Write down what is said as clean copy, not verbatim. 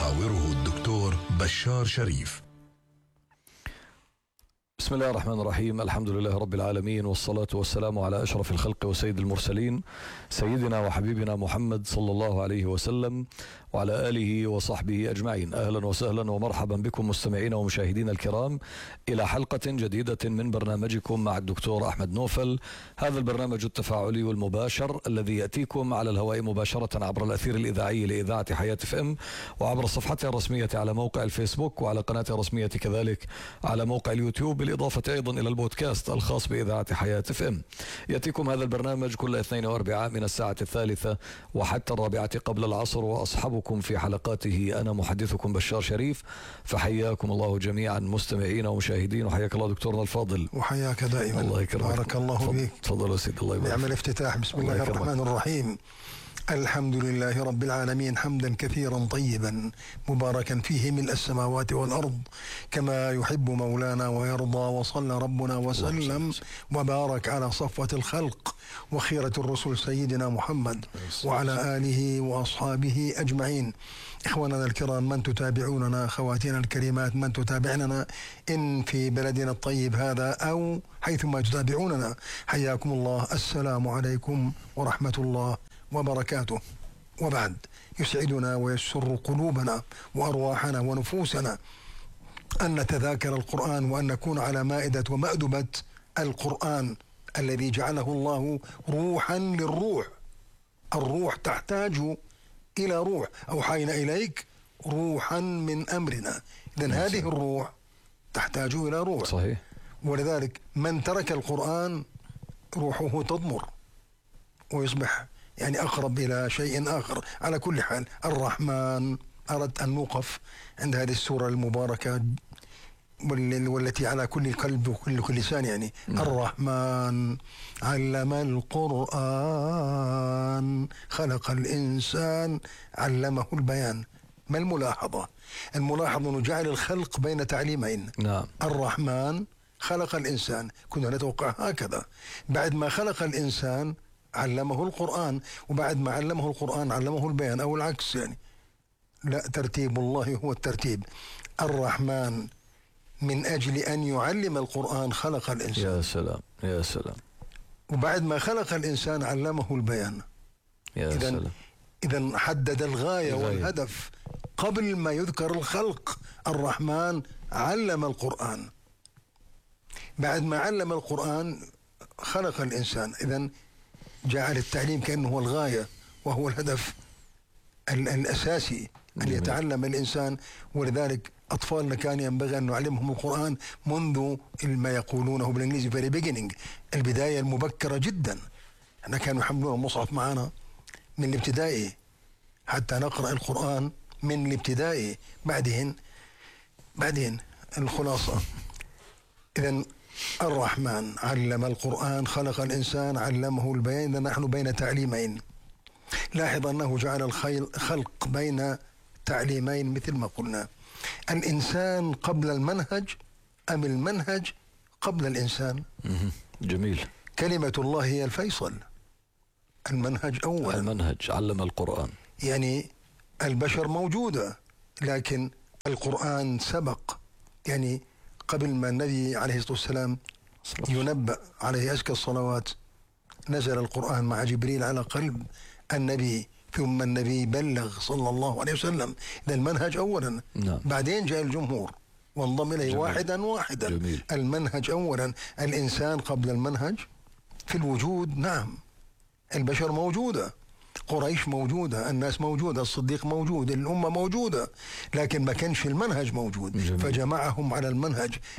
يحاوره الدكتور بشار شريف. بسم الله الرحمن الرحيم. الحمد لله رب العالمين، والصلاة والسلام على أشرف الخلق وسيد المرسلين، سيدنا وحبيبنا محمد صلى الله عليه وسلم وعلى آله وصحبه أجمعين. أهلا وسهلا ومرحبا بكم مستمعين ومشاهدين الكرام إلى حلقة جديدة من برنامجكم مع الدكتور أحمد نوفل. هذا البرنامج التفاعلي والمباشر الذي يأتيكم على الهواء مباشرة عبر الأثير الإذاعي لإذاعة حياة FM، وعبر صفحتها الرسمية على موقع الفيسبوك، وعلى قناتها الرسمية كذلك على موقع اليوتيوب، بالإضافة أيضا إلى البودكاست الخاص بإذاعة حياة FM. يأتيكم هذا البرنامج كل اثنين واربعاء من الساعة 3 وحتى 4 قبل العصر، وأصحبكم في حلقاته أنا محدثكم بشار شريف. فحياكم الله جميعا مستمعين ومشاهدين، وحياك الله دكتورنا الفاضل. وحياك دائما. الله يكرمك. بارك الله فيك. تفضل سيد. الله يبارك. نعم الافتتاح. بسم الله الرحمن الرحيم. الحمد لله رب العالمين، حمدا كثيرا طيبا مباركا فيه ملء السماوات والأرض كما يحب مولانا ويرضى. وصلى ربنا وسلم وبارك على صفوة الخلق وخيرة الرسل سيدنا محمد وعلى آله وأصحابه أجمعين. إخواننا الكرام، من تتابعوننا، خواتينا الكريمات من تتابعننا إن في بلدنا الطيب هذا أو حيثما تتابعوننا، حياكم الله. السلام عليكم ورحمة الله وبركاته. وبعد، يسعدنا ويسر قلوبنا وأرواحنا ونفوسنا أن نتذاكر القرآن، وأن نكون على مائدة ومأدبة القرآن الذي جعله الله روحا للروح. الروح تحتاج إلى روح. أوحينا إليك روحا من أمرنا. إذن هذه الروح تحتاج إلى روح. صحيح. ولذلك من ترك القرآن روحه تضمر ويصبح يعني أقرب إلى شيء آخر. على كل حال، الرحمن، أردت أن نوقف عند هذه السورة المباركة والتي على كل قلب وكل لسان يعني. الرحمن علم القرآن خلق الإنسان علمه البيان. ما الملاحظة؟ الملاحظة أنه جعل الخلق بين تعليمين. نعم. الرحمن خلق الإنسان، كنا نتوقع هكذا. بعد ما خلق الإنسان علمه القرآن، وبعد ما علمه القرآن علمه البيان، أو العكس يعني. لا، ترتيب الله هو الترتيب. الرحمن من أجل أن يعلم القرآن خلق الإنسان. يا سلام يا سلام. وبعد ما خلق الإنسان علمه البيان. يا سلام. إذن حدد الغاية والهدف قبل ما يذكر الخلق. الرحمن علم القرآن، بعد ما علم القرآن خلق الإنسان. إذن جعل التعليم كأنه هو الغاية وهو الهدف الأساسي أن يتعلم الإنسان. ولذلك أطفالنا كان ينبغي أن نعلمهم القرآن منذ ما يقولونه بالإنجليزي very beginning، البداية المبكرة جدا. احنا كانوا يحملون المصحف معنا من الابتدائي حتى نقرأ القرآن من الابتدائي. بعدين الخلاصة. إذن الرحمن علم القرآن خلق الإنسان علمه البيان. إذن نحن بين تعليمين. لاحظ أنه جعل الخلق بين تعليمين مثل ما قلنا. الإنسان قبل المنهج أم المنهج قبل الإنسان؟ جميل. كلمة الله هي الفيصل. المنهج أولا. المنهج علم القرآن. يعني البشر موجودة، لكن القرآن سبق. يعني قبل ما النبي عليه الصلاة والسلام ينبأ عليه أزكى الصلوات، نزل القرآن مع جبريل على قلب النبي، ثم النبي بلغ صلى الله عليه وسلم. إذا المنهج أولا. نعم. بعدين جاء الجمهور وانضم إليه واحدا. جميل. المنهج أولا. الإنسان قبل المنهج في الوجود. نعم، البشر موجودة، قريش موجودة، الناس موجودة، الصديق موجود، الأمة موجودة، لكن ما كانش المنهج موجود. جميل. فجمعهم على المنهج.